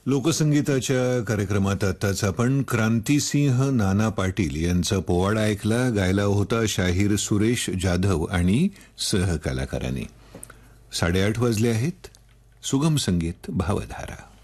लोकसंगीताच्या कार्यक्रमात आताच आपण क्रांतिसिंह नाना पाटील यांचा पोवाडा ऐकला. गायला होता शाहीर सुरेश जाधव आणि सहकलाकारांनी. 8:30 वाजले आहेत. सुगम संगीत भावधारा.